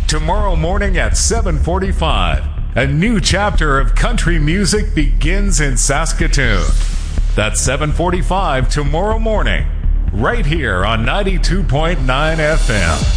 Tomorrow morning at 7:45, a new chapter of country music begins in Saskatoon. That's 7:45 tomorrow morning, right here on 92.9 FM.